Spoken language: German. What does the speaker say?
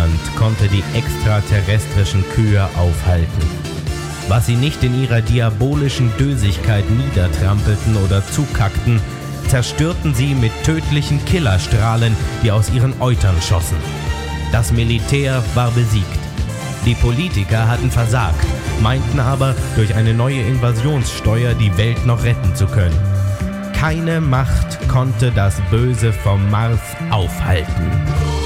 Niemand konnte die extraterrestrischen Kühe aufhalten. Was sie nicht in ihrer diabolischen Dösigkeit niedertrampelten oder zukackten, zerstörten sie mit tödlichen Killerstrahlen, die aus ihren Eutern schossen. Das Militär war besiegt. Die Politiker hatten versagt, meinten aber, durch eine neue Invasionssteuer die Welt noch retten zu können. Keine Macht konnte das Böse vom Mars aufhalten.